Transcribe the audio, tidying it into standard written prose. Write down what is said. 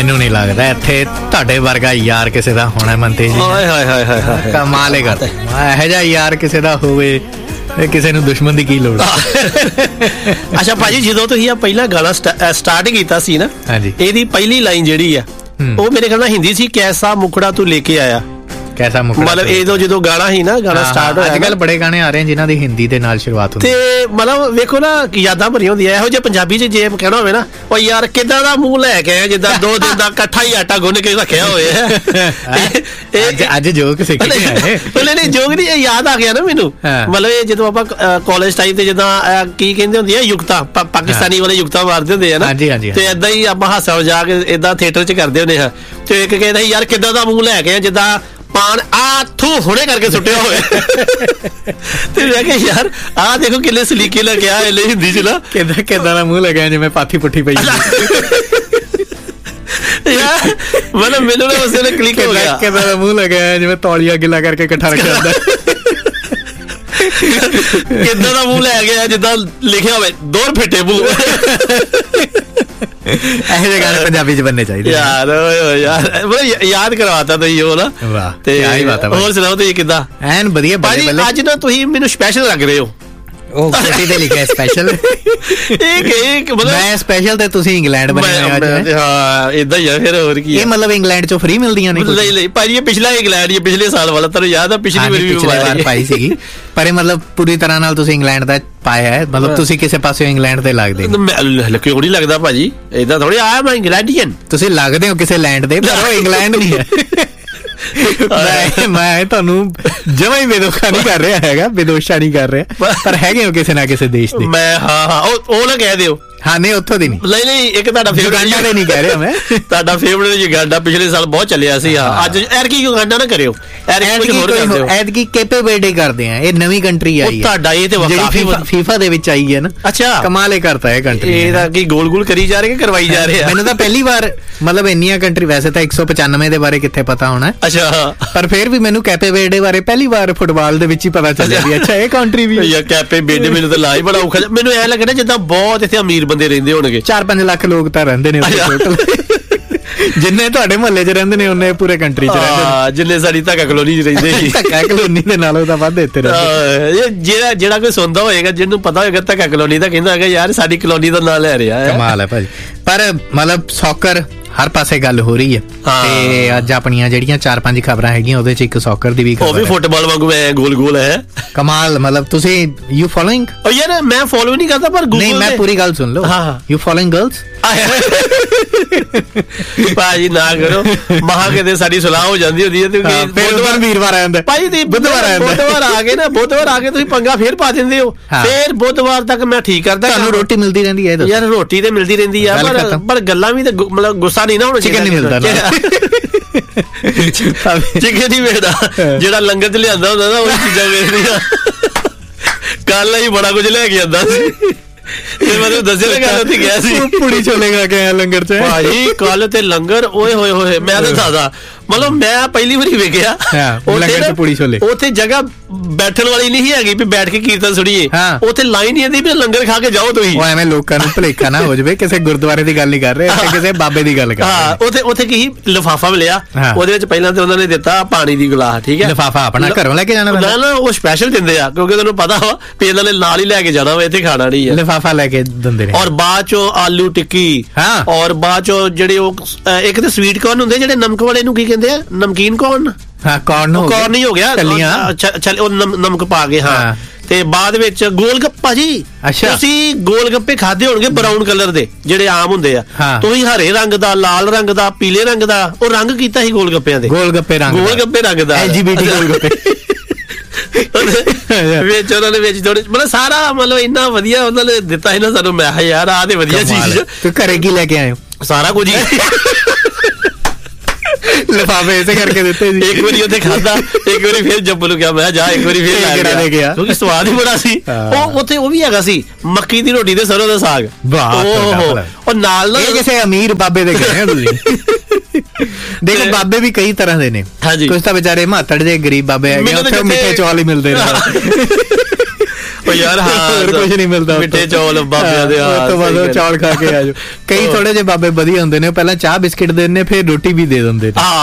ਮੈਨੂੰ ਨਹੀਂ ਲੱਗਦਾ ਇੱਥੇ ਤੁਹਾਡੇ ਵਰਗਾ ਯਾਰ ਕਿਸੇ ਦਾ ਹੋਣਾ ਮੰਤੇ ਜੀ। ਹਾਏ ਹਾਏ ਹਾਏ ਹਾਏ ਕਮਾਲ ਹੀ ਕਰਦਾ। ਇਹੋ ਜਿਹਾ ਯਾਰ ਕਿਸੇ ਦਾ ਹੋਵੇ, ਕਿਸੇ ਨੂੰ ਦੁਸ਼ਮਣ ਦੀ ਕੀ ਲੋੜ। ਅੱਛਾ ਭਾਜੀ, ਜਦੋਂ ਤੁਸੀਂ ਆ ਪਹਿਲਾ ਗਾਣਾ ਸਟਾਰਟ ਕੀਤਾ ਸੀ ਨਾ, ਹਾਂਜੀ, ਇਹਦੀ ਪਹਿਲੀ ਲਾਈਨ ਜਿਹੜੀ ਆ ਉਹ ਮੇਰੇ ਖਿਆਲ ਨਾਲ ਹਿੰਦੀ ਸੀ, ਕੈਸਾ ਮੁਖੜਾ ਤੂੰ ਲੈ ਕੇ ਆਇਆ। ਕੈਸਾ ਮੁਖੜਾ, ਮਤਲਬ ਇਹ ਜਦੋਂ ਗਾਣਾ ਸੀ ਨਾ, ਗਾਣਾ ਸਟਾਰਟ ਹੋਇਆ। ਅੱਜ ਕੱਲ ਬੜੇ ਗਾਣੇ ਆ ਰਹੇ ਜਿਨ੍ਹਾਂ ਦੀ ਹਿੰਦੀ ਦੇ ਨਾਲ ਸ਼ੁਰੂਆਤ ਹੁੰਦੀ ਤੇ ਮਤਲਬ ਵੇਖੋ ਨਾ, ਯਾਦਾਂ ਭਰੀਆਂ ਹੁੰਦੀਆਂ। ਇਹੋ ਜਿਹੇ ਪੰਜਾਬੀ ਚ ਜੇ ਕਹਿਣਾ ਹੋਵੇ ਨਾ, ਉਹ ਯਾਰ ਕਿੱਦਾਂ ਦਾ ਮੂੰਹ ਲੈ ਕੇ ਆਇਆ, ਜਿੱਦਾਂ 2 ਦਿਨ ਦਾ ਇਕੱਠਾ ਹੀ ਆਟਾ ਗੁੰਨ ਕੇ ਰੱਖਿਆ ਹੋਇਆ। ਅੱਜ ਜੋਕ ਸਿੱਖ ਕੇ ਆਏ। ਨਹੀਂ ਜੋਕ ਨਹੀਂ, ਇਹ ਯਾਦ ਆ ਗਿਆ ਨਾ ਮੈਨੂੰ। ਮਤਲਬ ਇਹ ਜਦੋਂ ਆਪਾਂ ਕਾਲਜ ਟਾਈਮ ਤੇ ਜਿੱਦਾਂ ਕੀ ਕਹਿੰਦੇ ਹੁੰਦੀ ਆ, ਯੁਕਤਾ, ਪਾਕਿਸਤਾਨੀ ਵਾਲੇ ਯੁਕਤਾ ਮਾਰਦੇ ਹੁੰਦੇ ਆ ਨਾ, ਤੇ ਏਦਾਂ ਹੀ ਆਪਾਂ ਹਾਸਾ ਮਜ਼ਾਕ ਏਦਾਂ ਥੀਏਟਰ ਚ ਕਰਦੇ ਹੁੰਦੇ ਹਾਂ। ਤੇ ਇੱਕ ਕਹਿੰਦਾ ਯਾਰ ਕਿੱਦਾਂ ਦਾ ਮੂੰਹ ਲੈ ਕੇ ਆਇਆ, ਜਿੱਦਾਂ ਪਾਣ ਥੂ ਹੁਣੇ ਕਰਕੇ ਸੁੱਟਿਆ ਹੋਇਆ। ਤੇ ਮੈਂ ਕਿਹਾ ਯਾਰ ਆਹ ਦੇਖੋ ਕਿੰਨੇ ਸਲੀਕੇ ਲੱਗਿਆ ਇਹਲੇ ਹਿੰਦੀ ਚ ਨਾ, ਕਿੱਦਾਂ ਦਾ ਮੂੰਹ ਲੱਗਿਆ ਜਿਵੇਂ ਪਾਥੀ ਪੁੱਠੀ ਪਈ। ਮਤਲਬ ਮੈਨੂੰ ਨਾ ਉਸੇ ਨੇ ਕਲਿੱਕ ਹੋ ਗਿਆ, ਕਿੱਦਾਂ ਦਾ ਮੂੰਹ ਲੱਗਿਆ ਜਿਵੇਂ ਤੌਲੀਆ ਗਿੱਲਾ ਕਰਕੇ ਇਕੱਠਾ ਰੱਖਿਆ ਹੁੰਦਾ। ਕਿੱਦਾਂ ਦਾ ਮੂੰਹ ਲੈ ਗਿਆ ਜਿੱਦਾਂ ਲਿਖਿਆ ਹੋਵੇ 2 ਫੇਟੇ ਮੂੰਹ। ਇਹੋ ਜਿਹੇ ਗਾਣੇ ਪੰਜਾਬੀ ਚ ਬਣਨੇ ਚਾਹੀਦੇ ਯਾਰ। ਯਾਰ ਯਾਦ ਕਰਵਾਤਾ ਤੁਸੀਂ ਉਹ ਨਾ। ਵਾਹ, ਤੇ ਹੋਰ ਸੁਣਾਓ ਤੁਸੀਂ ਕਿੱਦਾਂ? ਐਨ ਵਧੀਆ ਭਾਜੀ। ਅੱਜ ਨਾ ਤੁਸੀਂ ਮੈਨੂੰ ਸਪੈਸ਼ਲ ਲੱਗ ਰਹੇ ਹੋ। ਉਹ ਕੋਟੀ ਤੇ ਲਿਖਿਆ ਸਪੈਸ਼ਲ। ਮੈਂ ਸਪੈਸ਼ਲ ਤੇ ਤੁਸੀਂ ਇੰਗਲੈਂਡ ਬਣੇ ਹੋਏ। ਹਾਂ ਇਦਾਂ ਹੀ ਆ ਫਿਰ, ਹੋਰ ਕੀ। ਇਹ ਮਤਲਬ ਇੰਗਲੈਂਡ ਚੋਂ ਫ੍ਰੀ ਮਿਲਦੀਆਂ ਨੇ? ਨਹੀਂ ਭਾਜੀ, ਇਹ ਪਿਛਲਾ ਇੰਗਲੈਂਡ ਹੀ, ਪਿਛਲੇ ਸਾਲ ਵਾਲਾ। ਤੁਹਾਨੂੰ ਯਾਦ ਆ ਪਿਛਲੀ ਵਾਰ ਪਾਈ ਸੀਗੀ, ਪਰ ਇਹ ਮਤਲਬ ਪੂਰੀ ਤਰ੍ਹਾਂ ਨਾਲ ਤੁਸੀਂ ਇੰਗਲੈਂਡ ਦਾ ਪਾਇਆ ਹੈ। ਮਤਲਬ ਤੁਸੀਂ ਕਿਸੇ ਪਾਸੇ ਇੰਗਲੈਂਡ ਦੇ ਲੱਗਦੇ। ਕਿਉਂ ਨਹੀਂ ਲੱਗਦਾ ਭਾਜੀ? ਏਦਾਂ ਥੋੜੀ ਆਇਆ ਮੈਂ ਇੰਗਲੈਂਡੀਅਨ। ਤੁਸੀਂ ਲੱਗਦੇ ਹੋ ਕਿਸੇ ਲੈਂਡ ਦੇ, ਪਰ ਉਹ ਇੰਗਲੈਂਡ ਨਹੀਂ ਹੈ। ਮੈਂ ਤੁਹਾਨੂੰ ਜਮਾਂ ਹੀ ਬੇਦੋਸ਼ਾ ਨਹੀਂ ਕਰ ਰਿਹਾ ਹੈਗਾ, ਬੇਦੋਸ਼ਾ ਨਹੀਂ ਕਰ ਰਿਹਾ, ਪਰ ਹੈਗੇ ਹੋ ਕਿਸੇ ਨਾ ਕਿਸੇ ਦੇਸ਼ ਦੇ। ਮੈਂ ਹਾਂ ਉਹ ਨਾ ਕਹਿ ਦਿਓ। ਹਾਂ ਨਹੀਂ, ਉੱਥੋਂ ਦੀ ਨਹੀਂ। ਇੱਕ ਤੁਹਾਡਾ ਯੁਗਾਂਡਾ ਦੇ ਨਹੀਂ ਕਹਿ ਰਿਹਾ ਮੈਂ। ਤੁਹਾਡਾ ਫੇਵਰੇਟ ਯੁਗਾਂਡਾ ਪਿਛਲੇ ਸਾਲ ਬਹੁਤ ਚੱਲਿਆ ਸੀ। ਅੱਜ ਐਰਕੀ ਯੁਗਾਂਡਾ ਨਾ ਕਰਿਓ, ਐਤਕੀ ਕੇਪੇ ਵਰਡੇ ਕਰਦੇ ਆ। ਇਹ ਨਵੀਂ ਕੰਟਰੀ ਆਈ ਹੈ ਤੁਹਾਡਾ, ਇਹ ਤੇ ਕਾਫੀ ਫੀਫਾ ਦੇ ਵਿੱਚ ਆਈ ਹੈ ਨਾ। ਅੱਛਾ, ਕਮਾਲ ਕਰਤਾ ਹੈ ਕੰਟਰੀ। ਇਹਦਾ ਕੀ ਗੋਲ ਕਰੀ ਜਾ ਰਹੇ ਕਿ ਕਰਵਾਈ ਜਾ ਰਹੇ ਆ? ਮੈਨੂੰ ਤਾਂ ਪਹਿਲੀ ਵਾਰ ਮਤਲਬ ਇੰਨੀਆਂ ਕੰਟਰੀ, ਵੈਸੇ ਤਾਂ 195 ਦੇ ਬਾਰੇ ਕਿੱਥੇ ਪਤਾ ਹੋਣਾ। ਅੱਛਾ, ਪਰ ਫਿਰ ਵੀ ਮੈਨੂੰ ਕੇਪੇ ਵਰਡੇ ਬਾਰੇ ਪਹਿਲੀ ਵਾਰ ਫੁੱਟਬਾਲ ਦੇ ਵਿੱਚ ਹੀ ਪਤਾ ਚੱਲਿਆ ਵੀ ਅੱਛਾ ਇਹ ਕੰਟਰੀ ਵੀ। ਯਾਰ ਕੇਪੇ ਵਰਡੇ ਮੈਨੂੰ ਤਾਂ ਲਾ ਹੀ ਬੜਾ ਔਖਾ। ਮੈਨੂੰ ਐ ਲੱਗਦਾ ਜਿੱਦਾਂ ਬਹੁਤ ਇੱਥੇ ਅਮੀਰ ਬੰਦੇ ਰਹਿੰਦੇ ਹੋਣਗੇ। 4-5 ਲੱਖ ਲੋਕ ਤਾਂ ਰਹਿੰਦੇ ਨੇ ਟੋਟਲ। ਜਿੰਨੇ ਤੁਹਾਡੇ ਮੁਹੱਲੇ 'ਚ ਰਹਿੰਦੇ ਨੇ ਉਹਨੇ ਪੂਰੇ ਕੰਟਰੀ 'ਚ ਰਹਿੰਦੇ ਨੇ। ਜਿੰਨੇ ਸਾਡੀ ਧੱਕਾ ਕਲੋਨੀ 'ਚ ਰਹਿੰਦੇ ਸੀ। ਧੱਕਾ ਕਲੋਨੀ ਦੇ ਨਾਲੋਂ ਤਾਂ ਵੱਧ ਇੱਥੇ ਰਹਿੰਦੇ। ਜਿਹੜਾ ਕੋਈ ਸੁਣਦਾ ਹੋਏਗਾ, ਜਿਹਨੂੰ ਪਤਾ ਹੋਏਗਾ ਧੱਕਾ ਕਲੋਨੀ ਦਾ, ਕਹਿੰਦਾ ਹੈਗਾ ਯਾਰ ਸਾਡੀ ਕਲੋਨੀ ਦਾ ਨਾਂ ਲੈ ਰਿਹਾ। ਕਮਾਲ ਹੈ ਭਾਜੀ। ਪਰ ਮਤਲਬ ਸੌਕਰ ਹਰ ਪਾਸੇ ਗੱਲ ਹੋ ਰਹੀ ਹੈ, ਤੇ ਅੱਜ ਆਪਣੀਆਂ ਜਿਹੜੀਆਂ 4-5 ਖਬਰਾਂ ਹੈਗੀਆਂ ਉਹਦੇ 'ਚ ਇੱਕ ਸੌਕਰ ਦੀ ਵੀ ਖਬਰ ਹੈ। ਉਹ ਵੀ ਫੁੱਟਬਾਲ ਵਾਂਗੂ ਗੋਲ ਹੈ। ਕਮਾਲ। ਮਤਲਬ ਤੁਸੀਂ ਯੂ ਫੋਲੋਇੰਗ? ਯਾਰ ਮੈਂ ਫੋਲੋ ਨਹੀਂ ਕਰਦਾ, ਪਰ ਨਹੀਂ, ਮੈਂ ਪੂਰੀ ਗੱਲ ਸੁਣ ਲਓ। You following girls? ਭਾਜੀ ਨਾ ਕਰੋ, ਮਹਾ ਕਿਤੇ ਸਾਡੀ ਸਲਾਹ ਹੋ ਜਾਂਦੀ ਹੁੰਦੀ ਹੈ ਤੇ ਬੁੱਧਵਾਰ ਵੀਰਵਾਰ ਆ ਜਾਂਦਾ ਭਾਜੀ। ਤੁਸੀਂ ਬੁੱਧਵਾਰ ਆ ਕੇ ਤੁਸੀਂ ਪੰਗਾ ਫੇਰ ਪਾ ਦਿੰਦੇ ਹੋ। ਫੇਰ ਬੁੱਧਵਾਰ ਤੱਕ ਮੈਂ ਠੀਕ ਕਰਦਾ। ਤੁਹਾਨੂੰ ਰੋਟੀ ਮਿਲਦੀ ਰਹਿੰਦੀ ਹੈ? ਯਾਰ ਰੋਟੀ ਤੇ ਮਿਲਦੀ ਰਹਿੰਦੀ ਆ, ਪਰ ਗੱਲਾਂ ਵੀ ਤੇ ਮਤਲਬ ਗੁੱਸਾ ਨਹੀਂ ਨਾ ਹੋਣਾ ਚਾਹੀਦਾ। ਚਿਕਨ ਨਹੀਂ ਮਿਲਦਾ, ਚਿਕਨ ਨਹੀਂ ਮਿਲਦਾ। ਜਿਹੜਾ ਲੰਗਰ ਚ ਲਿਆਂਦਾ ਹੁੰਦਾ ਨਾ, ਉਹ ਚੀਜ਼ਾਂ ਵੇਖਦੀਆਂ। ਕੱਲ ਹੀ ਬੜਾ ਕੁਝ ਲੈ ਕੇ ਆਂਦਾ ਸੀ। ਮਤਲਬ ਦੱਸਿਆ ਗੱਲ ਉੱਥੇ ਗਿਆ ਸੀ, ਪੂੜੀ ਛੋਲੇ ਖਾ ਕੇ ਆਇਆ ਲੰਗਰ ਚ ਭਾਜੀ। ਕੱਲ ਤੇ ਲੰਗਰ ਓਏ ਹੋਏ ਹੋਏ, ਮੈਂ ਤਾਂ ਦੱਸਦਾ ਮਤਲਬ ਮੈਂ ਪਹਿਲੀ ਵਾਰੀ ਵੇਖਿਆ ਉੱਥੇ ਜਗ੍ਹਾ ਬੈਠਣ ਵਾਲੀ ਨਹੀਂ ਹੈਗੀ ਵੀ ਬੈਠ ਕੇ ਕੀਰਤਨ ਸੁਣੀਏ। ਉੱਥੇ ਲਾਈਨ ਹੀ ਇਹਦੀ ਵੀ ਲੰਗਰ ਖਾ ਕੇ ਜਾਓ ਤੁਸੀਂ। ਐਵੇਂ ਲੋਕਾਂ ਨੂੰ ਭੁਲੇਖਾ ਨਾ ਹੋ ਜਾਵੇ, ਕਿਸੇ ਗੁਰਦੁਆਰੇ ਦੀ ਗੱਲ ਨਹੀਂ ਕਰ ਰਹੇ, ਕਿਸੇ ਬਾਬੇ ਦੀ ਗੱਲ ਕਰ ਰਹੇ। ਉੱਥੇ ਕੀ ਲਿਫਾਫਾ ਮਿਲਿਆ, ਉਹਦੇ ਵਿੱਚ ਪਹਿਲਾਂ ਤੇ ਉਹਨਾਂ ਨੇ ਦਿੱਤਾ ਪਾਣੀ ਦੀ ਗਲਾਸ, ਠੀਕ ਹੈ। ਲਿਫਾਫਾ ਆਪਣਾ ਘਰੋਂ ਲੈ ਕੇ ਜਾਣਾ? ਨਾ ਉਹ ਸਪੈਸ਼ਲ ਦਿੰਦੇ ਆ, ਕਿਉਂਕਿ ਤੁਹਾਨੂੰ ਪਤਾ ਵਾ ਵੀ ਇਹਨਾਂ ਨੇ ਨਾਲ ਹੀ ਲੈ ਕੇ ਜਾਣਾ ਵਾ, ਇੱਥੇ ਖਾਣਾ ਨਹੀਂ ਹੈ। ਲਿਫਾਫਾ ਲੈ ਕੇ ਦਿੰਦੇ ਨੇ। ਔਰ ਬਾਅਦ ਚੋਂ ਆਲੂ ਟਿੱਕੀ, ਔਰ ਬਾਅਦ ਚੋਂ ਜਿਹੜੇ ਉਹ ਇੱਕ ਤੇ ਸਵੀਟ ਕੌਰਨ ਹੁੰਦੇ, ਜਿਹੜੇ ਨਮਕ ਵਾਲੇ ਨੂੰ ਕੀ ਕਹਿੰਦੇ ਆ, ਨਮਕੀਨ ਕੌਰਨ। ਕੌਰਨ ਹੀ ਹੋ ਗਿਆ, ਉਹ ਨਮਕ ਪਾ ਕੇ। ਹਾਂ, ਤੇ ਬਾਅਦ ਵਿੱਚ ਗੋਲ ਗੱਪਾ ਜੀ। ਤੁਸੀਂ ਗੋਲ ਗੱਪੇ ਖਾਦੇ ਹੋਣਗੇ ਬਰਾਊਨ ਕਲਰ ਦੇ, ਜਿਹੜੇ ਆਮ ਹੁੰਦੇ ਆ। ਤੁਸੀਂ ਹਰੇ ਰੰਗ ਦਾ, ਲਾਲ ਰੰਗ ਦਾ, ਪੀਲੇ ਰੰਗ ਦਾ ਉਹ ਰੰਗ ਕੀਤਾ ਸੀ ਗੋਲ ਗੱਪਿਆਂ ਦੇ। ਗੋਲ ਗੱਪੇ ਰੰਗ ਦਾ LGBT ਗੋਲ ਗੱਪੇ ਵਿੱਚ ਉਹਨਾਂ ਨੇ ਵਿੱਚ ਥੋੜੇ ਮਤਲਬ ਸਾਰਾ ਮਤਲਬ ਇੰਨਾ ਵਧੀਆ ਉਹਨਾਂ ਨੇ ਦਿੱਤਾ ਸੀ ਨਾ ਸਾਨੂੰ। ਮੈਂ ਯਾਰ ਆਹ ਤੇ ਵਧੀਆ ਚੀਜ਼। ਤੂੰ ਘਰੇ ਕੀ ਲੈ ਕੇ ਆਏ ਹੋ? ਸਾਰਾ ਕੁਝ ਹੀ ਲਿਫਾਫੇ ਇਸੇ ਕਰਕੇ ਦਿੱਤੇ ਸੀ। ਇੱਕ ਵਾਰੀ ਉੱਥੇ ਖਾਦਾ, ਇੱਕ ਵਾਰੀ ਫੇਰ ਜੱਬੂ ਨੂੰ ਕਿਹਾ ਮੈਂ ਜਾ ਇੱਕ ਵਾਰੀ ਫੇਰ ਲੈ ਗਿਆ, ਕਿਉਂਕਿ ਸਵਾਦ ਹੀ ਬੜਾ ਸੀ। ਉਹ ਉੱਥੇ ਉਹ ਵੀ ਹੈਗਾ ਸੀ ਮੱਕੀ ਦੀ ਰੋਟੀ ਤੇ ਸਰੋਂ ਦਾ ਸਾਗ। ਉਹ ਨਾਲ ਕਿਸੇ ਅਮੀਰ ਬਾਬੇ ਦੇ ਗਏ ਤੁਸੀਂ। ਦੇਖੋ ਬਾਬੇ ਵੀ ਕਈ ਤਰ੍ਹਾਂ ਦੇ ਨੇ, ਕੁਝ ਤਾਂ ਵਿਚਾਰੇ ਮਾਤੜ ਦੇ ਗਰੀਬ ਬਾਬੇ ਹੈਗੇ, ਉੱਥੇ ਮਿੱਠੇ ਚੌਲ ਹੀ ਮਿਲਦੇ ਨੇ। ਉਹ ਯਾਰ ਹੋਰ ਕੁਝ ਨਹੀਂ ਮਿਲਦਾ, ਮਿੱਠੇ ਚੌਲ ਬਾਬਿਆਂ ਦੇ, ਉਸ ਤੋਂ ਬਾਅਦ ਚੌਲ ਖਾ ਕੇ ਆ ਜਾਓ। ਕਈ ਥੋੜੇ ਜਿਹੇ ਬਾਬੇ ਵਧੀਆ ਹੁੰਦੇ ਨੇ, ਪਹਿਲਾਂ ਚਾਹ ਬਿਸਕਿਟ ਦੇ ਦਿੰਦੇ, ਫਿਰ ਰੋਟੀ ਵੀ ਦੇ ਦਿੰਦੇ ਨੇ।